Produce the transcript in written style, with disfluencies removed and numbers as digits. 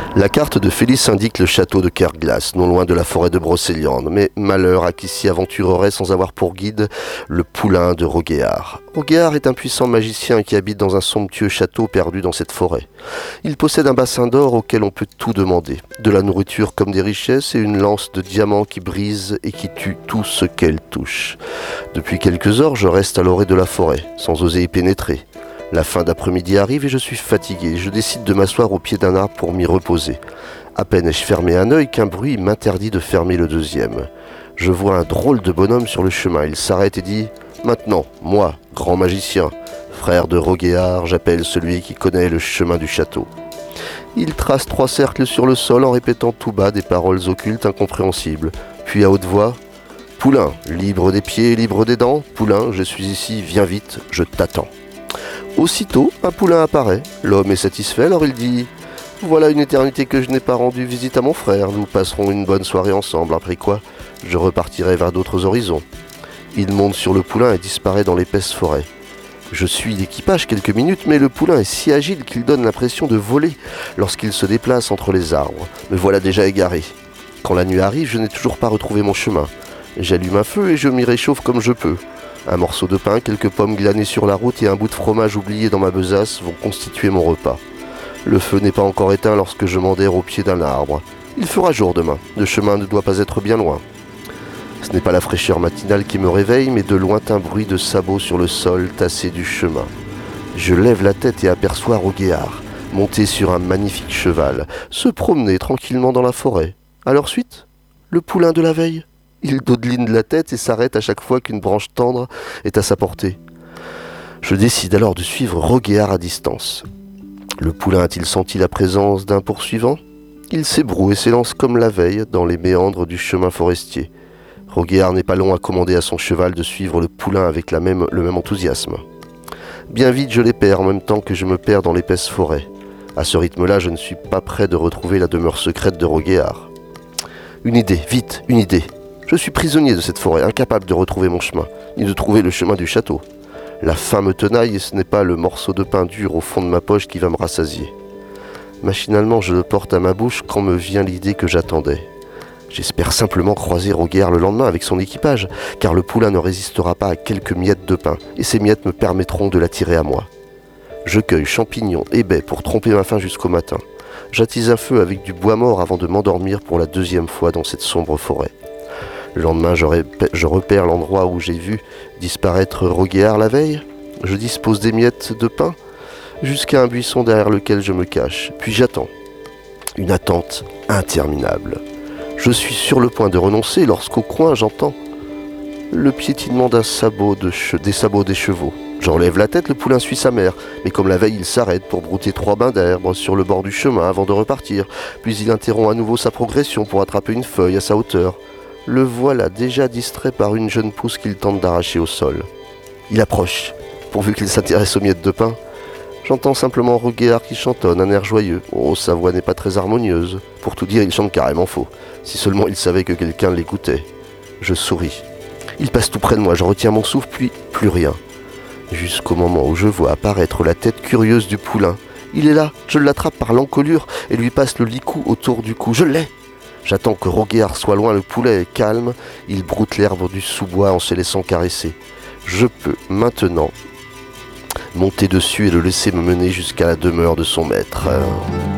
La carte de Félix indique le château de Kerglas, non loin de la forêt de Brocéliande, mais malheur à qui s'y aventurerait sans avoir pour guide le poulain de Roguéard. Roguéard est un puissant magicien qui habite dans un somptueux château perdu dans cette forêt. Il possède un bassin d'or auquel on peut tout demander, de la nourriture comme des richesses et une lance de diamants qui brise et qui tue tout ce qu'elle touche. Depuis quelques heures, je reste à l'orée de la forêt, sans oser y pénétrer. La fin d'après-midi arrive et je suis fatigué. Je décide de m'asseoir au pied d'un arbre pour m'y reposer. À peine ai-je fermé un œil qu'un bruit m'interdit de fermer le deuxième. Je vois un drôle de bonhomme sur le chemin. Il s'arrête et dit « Maintenant, moi, grand magicien, frère de Roguéard, j'appelle celui qui connaît le chemin du château. » Il trace 3 cercles sur le sol en répétant tout bas des paroles occultes incompréhensibles. Puis à haute voix « Poulain, libre des pieds, libre des dents. Poulain, je suis ici, viens vite, je t'attends. » Aussitôt, un poulain apparaît. L'homme est satisfait, alors il dit « Voilà une éternité que je n'ai pas rendu visite à mon frère. Nous passerons une bonne soirée ensemble, après quoi je repartirai vers d'autres horizons. » Il monte sur le poulain et disparaît dans l'épaisse forêt. Je suis l'équipage quelques minutes, mais le poulain est si agile qu'il donne l'impression de voler lorsqu'il se déplace entre les arbres. Me voilà déjà égaré. Quand la nuit arrive, je n'ai toujours pas retrouvé mon chemin. J'allume un feu et je m'y réchauffe comme je peux. Un morceau de pain, quelques pommes glanées sur la route et un bout de fromage oublié dans ma besace vont constituer mon repas. Le feu n'est pas encore éteint lorsque je m'enderre au pied d'un arbre. Il fera jour demain, le chemin ne doit pas être bien loin. Ce n'est pas la fraîcheur matinale qui me réveille, mais de lointains bruits de sabots sur le sol tassé du chemin. Je lève la tête et aperçois Roguéard, monté sur un magnifique cheval, se promener tranquillement dans la forêt. À leur suite, le poulain de la veille. Il dodeline de la tête et s'arrête à chaque fois qu'une branche tendre est à sa portée. Je décide alors de suivre Roguéard à distance. Le poulain a-t-il senti la présence d'un poursuivant ? Il s'ébroue et s'élance comme la veille dans les méandres du chemin forestier. Roguéard n'est pas long à commander à son cheval de suivre le poulain avec le même enthousiasme. Bien vite, je les perds en même temps que je me perds dans l'épaisse forêt. À ce rythme-là, je ne suis pas prêt de retrouver la demeure secrète de Roguéard. Une idée, vite, une idée. Je suis prisonnier de cette forêt, incapable de retrouver mon chemin, ni de trouver le chemin du château. La faim me tenaille et ce n'est pas le morceau de pain dur au fond de ma poche qui va me rassasier. Machinalement, je le porte à ma bouche quand me vient l'idée que j'attendais. J'espère simplement croiser Roguéard le lendemain avec son équipage, car le poulain ne résistera pas à quelques miettes de pain, et ces miettes me permettront de l'attirer à moi. Je cueille champignons et baies pour tromper ma faim jusqu'au matin. J'attise un feu avec du bois mort avant de m'endormir pour la 2e fois dans cette sombre forêt. Le lendemain, je repère l'endroit où j'ai vu disparaître Roguéard la veille. Je dispose des miettes de pain jusqu'à un buisson derrière lequel je me cache. Puis j'attends. Une attente interminable. Je suis sur le point de renoncer lorsqu'au coin, j'entends le piétinement des sabots des chevaux. J'enlève la tête, le poulain suit sa mère. Mais comme la veille, il s'arrête pour brouter 3 brins d'herbe sur le bord du chemin avant de repartir. Puis il interrompt à nouveau sa progression pour attraper une feuille à sa hauteur. Le voilà déjà distrait par une jeune pousse qu'il tente d'arracher au sol. Il approche, pourvu qu'il s'intéresse aux miettes de pain. J'entends simplement Roguéard qui chantonne, un air joyeux. Oh, sa voix n'est pas très harmonieuse. Pour tout dire, il chante carrément faux. Si seulement il savait que quelqu'un l'écoutait. Je souris. Il passe tout près de moi, je retiens mon souffle, puis plus rien. Jusqu'au moment où je vois apparaître la tête curieuse du poulain. Il est là, je l'attrape par l'encolure et lui passe le licou autour du cou. Je l'ai! J'attends que Roguéard soit loin, le poulet est calme, il broute l'herbe du sous-bois en se laissant caresser. Je peux maintenant monter dessus et le laisser me mener jusqu'à la demeure de son maître.